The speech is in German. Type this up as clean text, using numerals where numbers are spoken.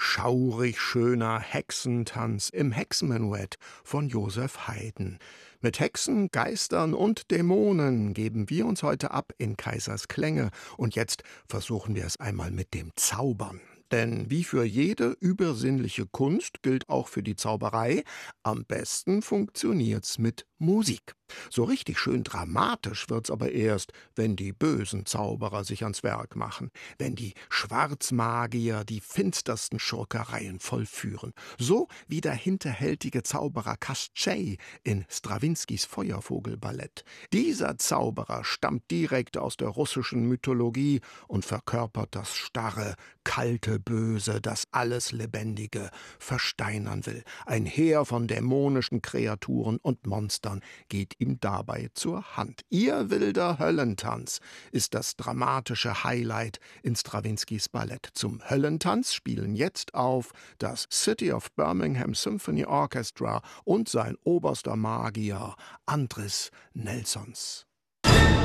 Schaurig schöner Hexentanz im Hexenmenuett von Joseph Haydn. Mit Hexen, Geistern und Dämonen geben wir uns heute ab in Kaisers Klänge. Und jetzt versuchen wir es einmal mit dem Zaubern. Denn wie für jede übersinnliche Kunst gilt auch für die Zauberei, am besten funktioniert's mit Musik. So richtig schön dramatisch wird's aber erst, wenn die bösen Zauberer sich ans Werk machen, wenn die Schwarzmagier die finstersten Schurkereien vollführen, so wie der hinterhältige Zauberer Kaschtschei in Strawinskys Feuervogelballett. Dieser Zauberer stammt direkt aus der russischen Mythologie und verkörpert das starre, kalte Böse, das alles Lebendige versteinern will. Ein Heer von dämonischen Kreaturen und Monstern geht ihm dabei zur Hand. Ihr wilder Höllentanz ist das dramatische Highlight in Strawinskys Ballett. Zum Höllentanz spielen jetzt auf das City of Birmingham Symphony Orchestra und sein oberster Magier Andris Nelsons.